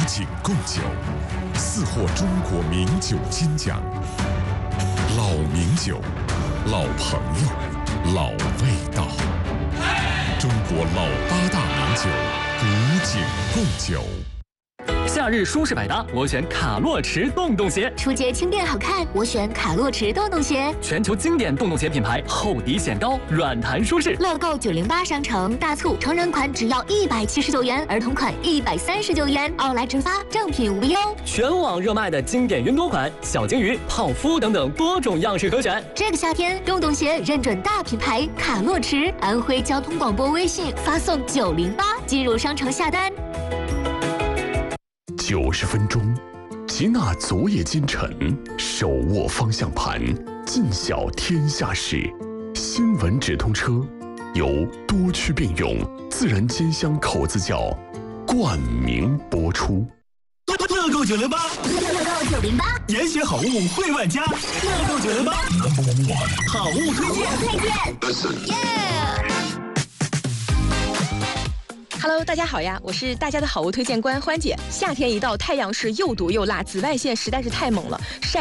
景贡酒，4获中国名酒金奖。老名酒，老朋友，老味道。中国老8大名酒，古井贡酒。 夏日舒适百搭，我选卡洛驰洞洞鞋。 出街轻便好看，我选卡洛驰洞洞鞋。 全球经典洞洞鞋品牌，厚底显高，软弹舒适。 乐购908商城大促，成人款只要179元，儿童款139元，奥莱直发，正品无忧。 全网热卖的经典云朵款、小金鱼、泡芙等等多种样式可选。 这个夏天，洞洞鞋认准大品牌卡洛驰，安徽交通广播微信发送908进入商城下单。 90分钟，集纳昨夜今晨，手握方向盘，尽晓天下事。新闻直通车由多区并用自然煎香口子窖冠名播出。 乐购908， 乐购908， 严选好物惠万家。乐购908，好物推荐。 Hello， 大家好呀，我是大家的好物推荐官欢姐。夏天一到，太阳是又毒又辣，紫外线实在是太猛了，晒